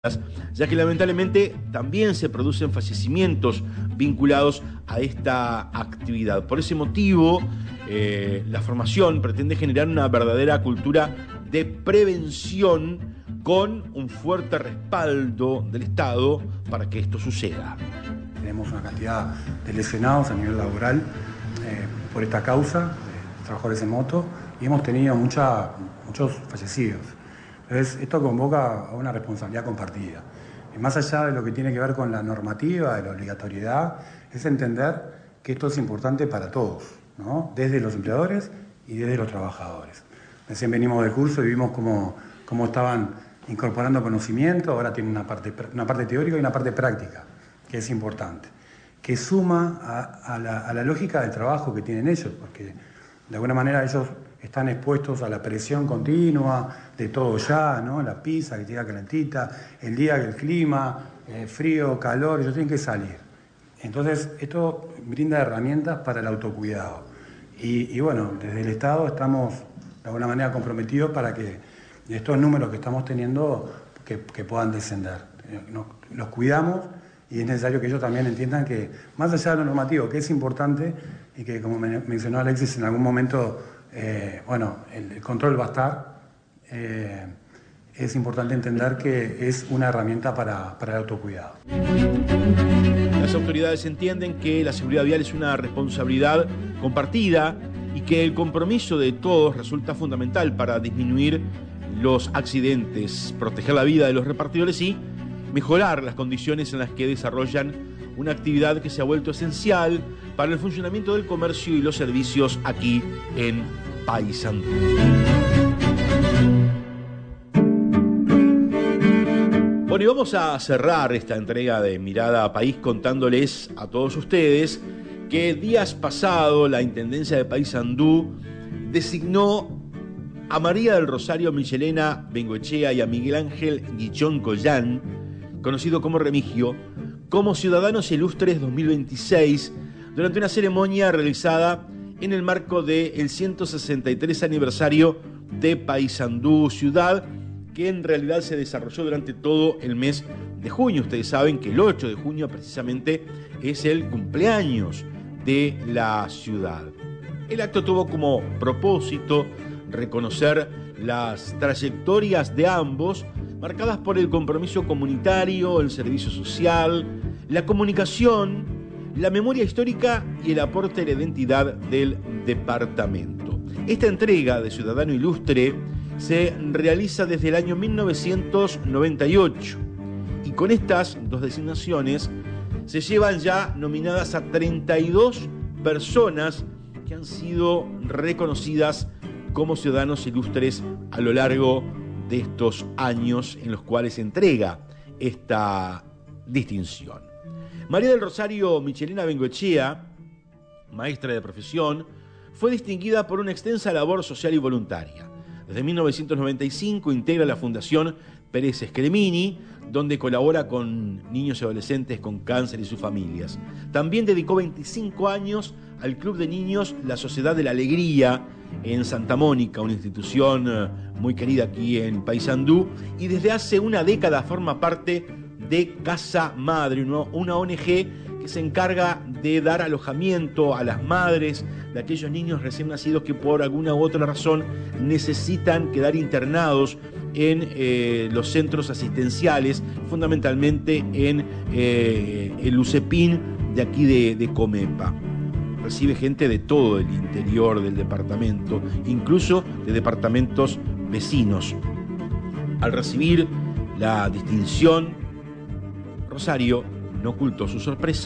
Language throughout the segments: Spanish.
ya que lamentablemente también se producen fallecimientos vinculados a esta actividad. Por ese motivo, la formación pretende generar una verdadera cultura de prevención con un fuerte respaldo del Estado para que esto suceda. Tenemos una cantidad de lesionados a nivel laboral por esta causa, trabajadores en moto, y hemos tenido muchos fallecidos. Entonces, esto convoca a una responsabilidad compartida. Y más allá de lo que tiene que ver con la normativa, de la obligatoriedad, es entender que esto es importante para todos, ¿no? Desde los empleadores y desde los trabajadores. Recién venimos del curso y vimos cómo estaban incorporando conocimiento, ahora tienen una parte teórica y una parte práctica, que es importante, que suma a la lógica del trabajo que tienen ellos, porque de alguna manera ellos están expuestos a la presión continua de todo ya, ¿no? La pizza que llega calentita, el día que el clima, frío, calor, ellos tienen que salir. Entonces, esto brinda herramientas para el autocuidado. Y bueno, desde el Estado estamos de alguna manera comprometidos para que estos números que estamos teniendo que puedan descender. Los cuidamos y es necesario que ellos también entiendan que, más allá de lo normativo, que es importante y que, como mencionó Alexis, en algún momento el control va a estar, es importante entender que es una herramienta para el autocuidado. Las autoridades entienden que la seguridad vial es una responsabilidad compartida y que el compromiso de todos resulta fundamental para disminuir los accidentes, proteger la vida de los repartidores y mejorar las condiciones en las que desarrollan una actividad que se ha vuelto esencial para el funcionamiento del comercio y los servicios aquí en Paysandú. Bueno, y vamos a cerrar esta entrega de Mirada a País contándoles a todos ustedes que días pasados la Intendencia de Paysandú designó a María del Rosario Michelena Bengoechea y a Miguel Ángel Guichón Collán, conocido como Remigio, como Ciudadanos Ilustres 2026, durante una ceremonia realizada en el marco del 163 aniversario de Paysandú ciudad, que en realidad se desarrolló durante todo el mes de junio. Ustedes saben que el 8 de junio precisamente es el cumpleaños de la ciudad. El acto tuvo como propósito reconocer las trayectorias de ambos, marcadas por el compromiso comunitario, el servicio social, la comunicación, la memoria histórica y el aporte a la identidad del departamento. Esta entrega de Ciudadano Ilustre se realiza desde el año 1998 y con estas dos designaciones se llevan ya nominadas a 32 personas que han sido reconocidas como ciudadanos ilustres a lo largo de estos años en los cuales se entrega esta distinción. María del Rosario Michelena Bengoechea, maestra de profesión, fue distinguida por una extensa labor social y voluntaria. Desde 1995 integra la Fundación Pérez Scremini, donde colabora con niños y adolescentes con cáncer y sus familias. También dedicó 25 años al Club de Niños La Sociedad de la Alegría en Santa Mónica, una institución muy querida aquí en Paysandú, y desde hace una década forma parte de Casa Madre, una ONG que se encarga de dar alojamiento a las madres de aquellos niños recién nacidos que por alguna u otra razón necesitan quedar internados en los centros asistenciales, fundamentalmente en el UCEPIN de aquí de Comepa. Recibe gente de todo el interior del departamento, incluso de departamentos vecinos. Al recibir la distinción, Rosario no ocultó su sorpresa.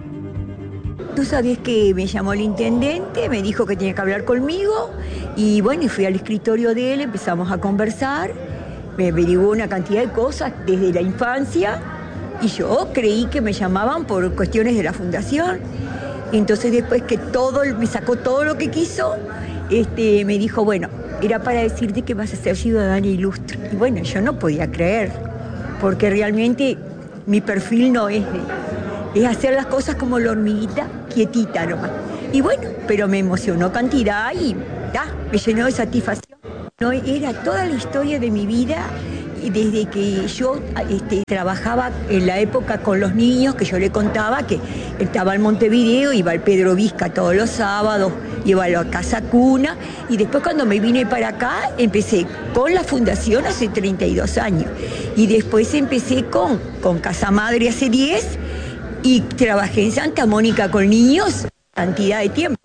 Tú sabías que me llamó el intendente, me dijo que tenía que hablar conmigo y bueno, y fui al escritorio de él, empezamos a conversar, me averiguó una cantidad de cosas desde la infancia y yo creí que me llamaban por cuestiones de la fundación. Entonces después que me sacó todo lo que quiso, me dijo, bueno, era para decirte que vas a ser ciudadana ilustre. Y bueno, yo no podía creer, porque realmente mi perfil no es hacer las cosas como la hormiguita, quietita nomás. Y bueno, pero me emocionó cantidad y me llenó de satisfacción. No, era toda la historia de mi vida desde que yo trabajaba en la época con los niños, que yo le contaba que estaba en Montevideo, iba al Pedro Vizca todos los sábados, iba a la Casa Cuna, y después cuando me vine para acá empecé con la fundación hace 32 años, y después empecé con Casa Madre hace 10, y trabajé en Santa Mónica con niños cantidad de tiempo.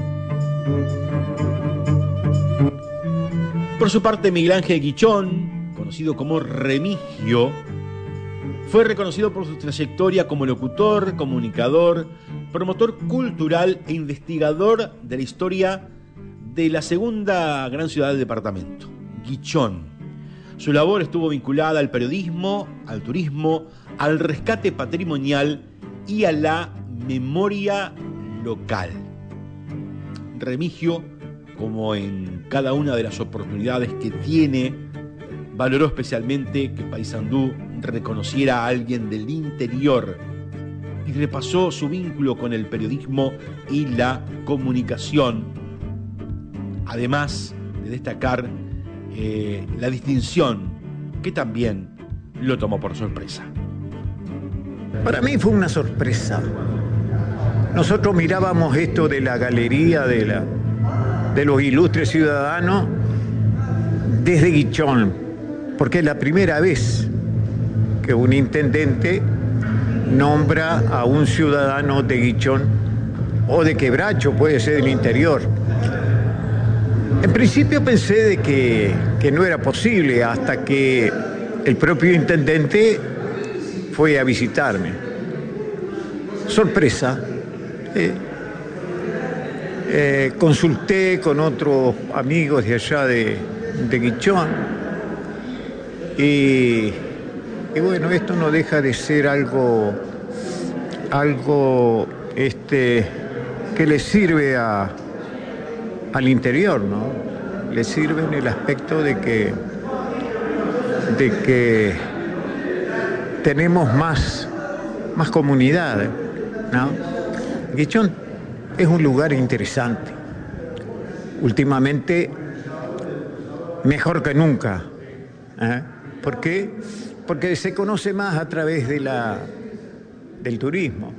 Por su parte, Miguel Ángel Guichón, conocido como Remigio, fue reconocido por su trayectoria como locutor, comunicador, promotor cultural e investigador de la historia de la segunda gran ciudad del departamento, Guichón. Su labor estuvo vinculada al periodismo, al turismo, al rescate patrimonial y a la memoria local. Remigio, como en cada una de las oportunidades que tiene, valoró especialmente que Paysandú reconociera a alguien del interior y repasó su vínculo con el periodismo y la comunicación, además de destacar la distinción que también lo tomó por sorpresa. Para mí fue una sorpresa. Nosotros mirábamos esto de la galería de los ilustres ciudadanos desde Guichón, porque es la primera vez que un intendente nombra a un ciudadano de Guichón o de Quebracho, puede ser del interior. En principio pensé de que no era posible hasta que el propio intendente fue a visitarme. Sorpresa. Consulté con otros amigos de allá de Guichón y bueno, esto no deja de ser algo que le sirve al interior, ¿no? Le sirve en el aspecto de que tenemos más comunidad, ¿no? Guichón es un lugar interesante. Últimamente, mejor que nunca. ¿Por qué? Porque se conoce más a través del turismo.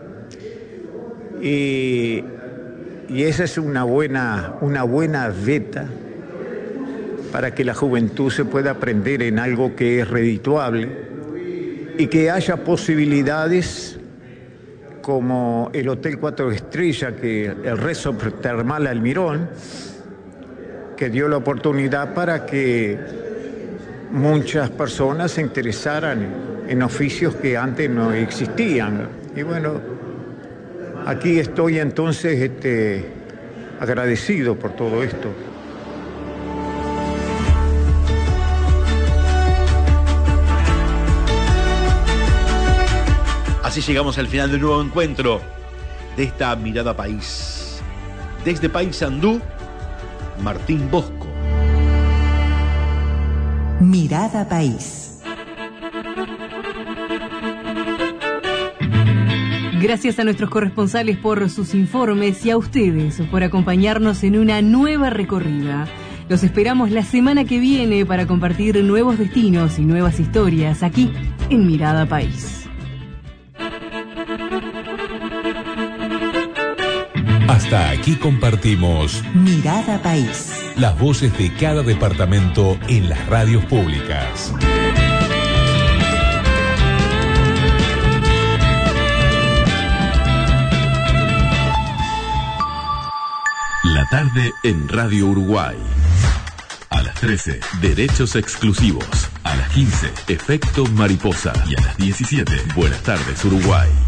Y esa es una buena veta para que la juventud se pueda aprender en algo que es redituable y que haya posibilidades como el Hotel 4 Estrellas, que el Resort Termal Almirón, que dio la oportunidad para que muchas personas se interesaran en oficios que antes no existían. Y bueno, aquí estoy entonces agradecido por todo esto. Así llegamos al final de un nuevo encuentro de esta Mirada País. Desde Paysandú, Martín Bosco. Mirada País. Gracias a nuestros corresponsales por sus informes y a ustedes por acompañarnos en una nueva recorrida. Los esperamos la semana que viene para compartir nuevos destinos y nuevas historias aquí en Mirada País. Hasta aquí compartimos Mirada País. Las voces de cada departamento en las radios públicas. La tarde en Radio Uruguay. A las 13, Derechos Exclusivos. A las 15, Efecto Mariposa. Y a las 17, Buenas tardes Uruguay.